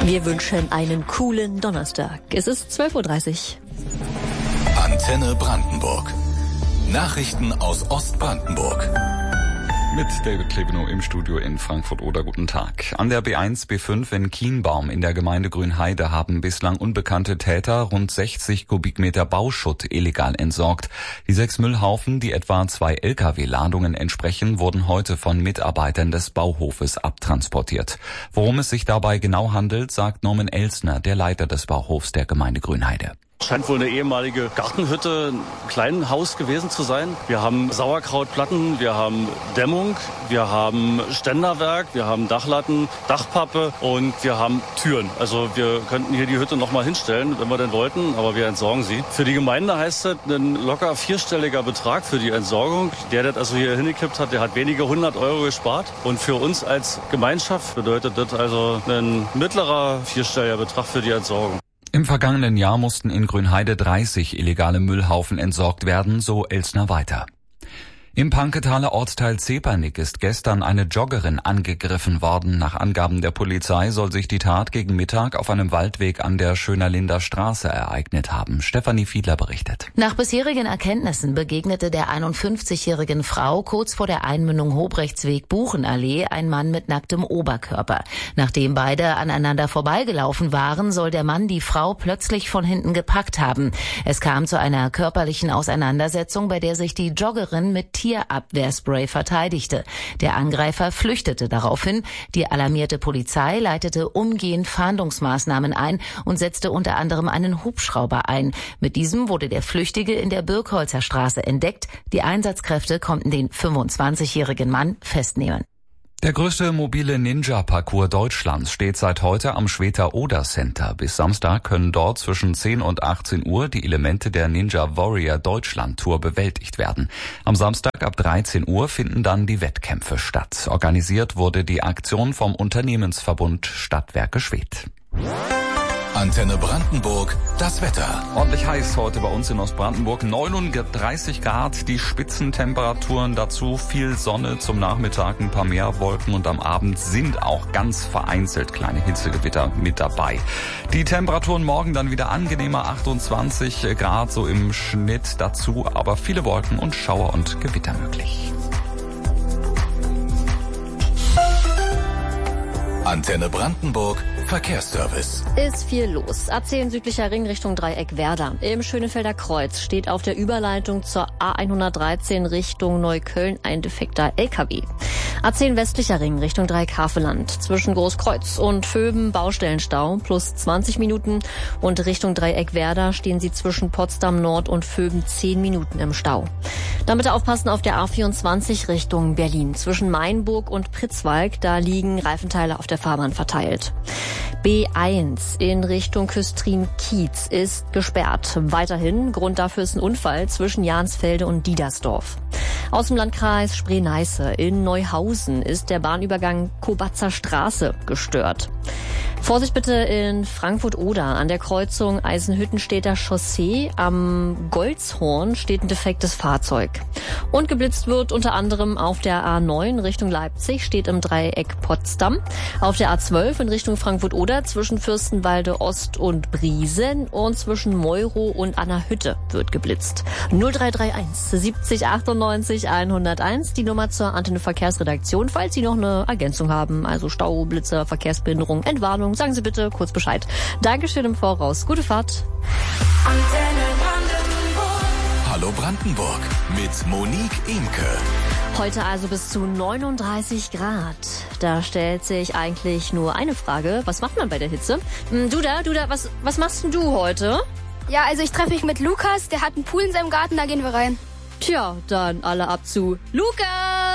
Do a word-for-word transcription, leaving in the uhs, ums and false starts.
Wir wünschen einen coolen Donnerstag. Es ist zwölf Uhr dreißig. Antenne Brandenburg. Nachrichten aus Ostbrandenburg. Mit David Klebenow im Studio in Frankfurt-Oder. Guten Tag. An der B eins B fünf in Kienbaum in der Gemeinde Grünheide haben bislang unbekannte Täter rund sechzig Kubikmeter Bauschutt illegal entsorgt. Die sechs Müllhaufen, die etwa zwei L K W-Ladungen entsprechen, wurden heute von Mitarbeitern des Bauhofes abtransportiert. Worum es sich dabei genau handelt, sagt Norman Elsner, der Leiter des Bauhofs der Gemeinde Grünheide. Scheint wohl eine ehemalige Gartenhütte, ein kleines Haus gewesen zu sein. Wir haben Sauerkrautplatten, wir haben Dämmung, wir haben Ständerwerk, wir haben Dachlatten, Dachpappe und wir haben Türen. Also wir könnten hier die Hütte nochmal hinstellen, wenn wir denn wollten, aber wir entsorgen sie. Für die Gemeinde heißt das ein locker vierstelliger Betrag für die Entsorgung. Der, der das also hier hingekippt hat, der hat wenige hundert Euro gespart. Und für uns als Gemeinschaft bedeutet das also ein mittlerer vierstelliger Betrag für die Entsorgung. Im vergangenen Jahr mussten in Grünheide dreißig illegale Müllhaufen entsorgt werden, so Elsner weiter. Im Panketaler Ortsteil Zepernick ist gestern eine Joggerin angegriffen worden. Nach Angaben der Polizei soll sich die Tat gegen Mittag auf einem Waldweg an der Schönerlinder Straße ereignet haben. Stefanie Fiedler berichtet. Nach bisherigen Erkenntnissen begegnete der einundfünfzigjährigen Frau kurz vor der Einmündung Hobrechtsweg-Buchenallee ein Mann mit nacktem Oberkörper. Nachdem beide aneinander vorbeigelaufen waren, soll der Mann die Frau plötzlich von hinten gepackt haben. Es kam zu einer körperlichen Auseinandersetzung, bei der sich die Joggerin mit Tierabwehrspray verteidigte. Der Angreifer flüchtete daraufhin. Die alarmierte Polizei leitete umgehend Fahndungsmaßnahmen ein und setzte unter anderem einen Hubschrauber ein. Mit diesem wurde der Flüchtige in der Birkholzer Straße entdeckt. Die Einsatzkräfte konnten den fünfundzwanzigjährigen Mann festnehmen. Der größte mobile Ninja-Parcours Deutschlands steht seit heute am Schweter Oder Center. Bis Samstag können dort zwischen zehn und achtzehn Uhr die Elemente der Ninja Warrior Deutschland Tour bewältigt werden. Am Samstag ab dreizehn Uhr finden dann die Wettkämpfe statt. Organisiert wurde die Aktion vom Unternehmensverbund Stadtwerke Schwedt. Antenne Brandenburg, das Wetter. Ordentlich heiß heute bei uns in Ostbrandenburg. neununddreißig Grad, die Spitzentemperaturen dazu, viel Sonne, zum Nachmittag ein paar mehr Wolken und am Abend sind auch ganz vereinzelt kleine Hitzegewitter mit dabei. Die Temperaturen morgen dann wieder angenehmer, achtundzwanzig Grad so im Schnitt dazu, aber viele Wolken und Schauer und Gewitter möglich. Antenne Brandenburg, Verkehrsservice. Ist viel los. A zehn südlicher Ring Richtung Dreieck Werder. Im Schönefelder Kreuz steht auf der Überleitung zur A hundertdreizehn Richtung Neukölln ein defekter L K W. A zehn westlicher Ring Richtung Dreieck Haveland. Zwischen Großkreuz und Vöben Baustellenstau plus zwanzig Minuten. Und Richtung Dreieck Werder stehen Sie zwischen Potsdam Nord und Vöben zehn Minuten im Stau. Dann bitte aufpassen auf der A vierundzwanzig Richtung Berlin. Zwischen Mainburg und Pritzwalk, da liegen Reifenteile auf der Fahrbahn verteilt. B eins in Richtung Küstrin-Kiez ist gesperrt. Weiterhin, Grund dafür ist ein Unfall zwischen Jansfelde und Diedersdorf. Aus dem Landkreis Spree-Neiße in Neuhausen ist der Bahnübergang Kobatzer Straße gestört. Vorsicht bitte in Frankfurt-Oder an der Kreuzung Eisenhüttenstädter Chaussee. Am Golzhorn steht ein defektes Fahrzeug. Und geblitzt wird unter anderem auf der A neun Richtung Leipzig, steht im Dreieck Potsdam. Auf der A zwölf in Richtung Frankfurt-Oder zwischen Fürstenwalde Ost und Briesen und zwischen Meuro und Anna-Hütte wird geblitzt. null drei drei eins siebzig achtundneunzig hunderteins, die Nummer zur Antenne Verkehrsredaktion, falls Sie noch eine Ergänzung haben, also Stau, Blitzer, Verkehrsbehinderung, Entwarnung, sagen Sie bitte kurz Bescheid. Dankeschön im Voraus. Gute Fahrt. Antenne Brandenburg. Hallo Brandenburg mit Monique Imke. Heute also bis zu neununddreißig Grad. Da stellt sich eigentlich nur eine Frage. Was macht man bei der Hitze? Du da, du da, was, was machst denn du heute? Ja, also ich treffe mich mit Lukas. Der hat einen Pool in seinem Garten, da gehen wir rein. Tja, dann alle ab zu Lukas!